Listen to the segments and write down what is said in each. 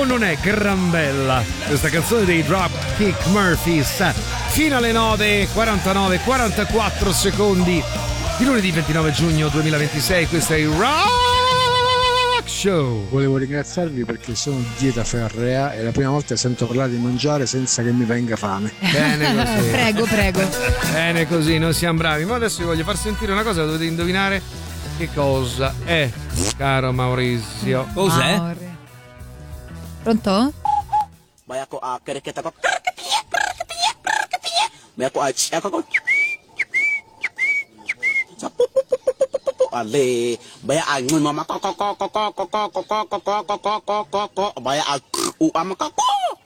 o non è gran bella questa canzone dei Dropkick Murphys? Fino alle 9:49, 44 secondi di lunedì 29 giugno 2026. Questo è il Rock Show. Volevo ringraziarvi perché sono in dieta ferrea e la prima volta sento parlare di mangiare senza che mi venga fame. Bene così. Prego. Bene così, noi siamo bravi. Ma adesso vi voglio far sentire una cosa, dovete indovinare che cosa è, caro Maurizio. Cos'è? Pronto? Ale baya a ngun mama ko baya a u ama ko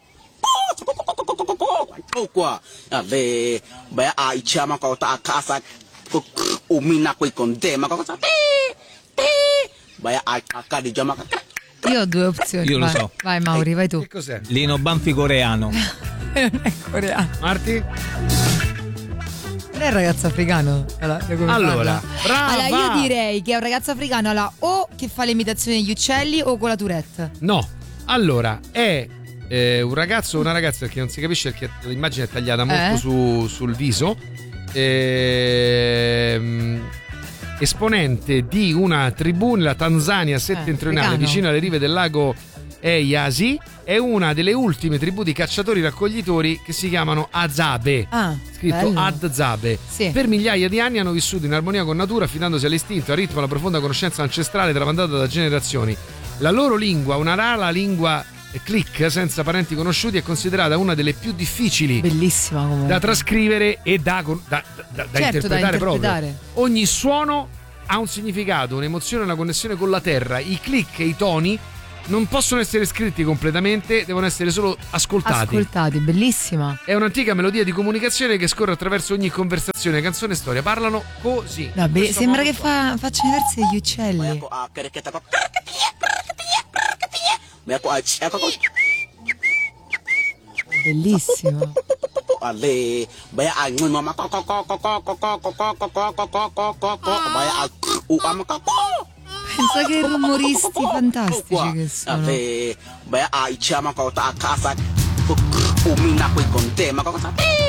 quoi ale baya a ichama ko ta casa ko umina ko con te ma ko sa baya a di jama. Io ho due opzioni. Io lo vai. so. Vai Mauri, vai tu. Che cos'è? Lino Banfi coreano. Non è coreano. Marti? Non è un ragazzo africano? Allora, brava! Allora, io direi che è un ragazzo africano o che fa le imitazioni degli uccelli o con la Tourette. No, allora è un ragazzo o una ragazza, perché non si capisce perché l'immagine è tagliata molto sul viso. Esponente di una tribù nella Tanzania settentrionale, africano. vicino alle rive del lago Eyasi. È una delle ultime tribù di cacciatori raccoglitori che si chiamano Azabe. Scritto bello. Adzabe. Sì. Per migliaia di anni hanno vissuto in armonia con natura, affidandosi all'istinto, al ritmo e alla profonda conoscenza ancestrale tramandata da generazioni. La loro lingua, una rara lingua click senza parenti conosciuti, è considerata una delle più difficili. Bellissima comunque. Da trascrivere e da interpretare proprio. Ogni suono ha un significato, un'emozione, una connessione con la terra. I click e i toni non possono essere scritti completamente, devono essere solo ascoltati. Bellissima. È un'antica melodia di comunicazione che scorre attraverso ogni conversazione, canzone e storia. Parlano così. Vabbè, sembra che facciano i versi degli uccelli. Bellissimo. Ale baya a ngun mama ko baya a u ama ko. Pensa che rumoristi fantastici che sono. Ale baya a ichama ko ta casa umina ko con te ma ko sa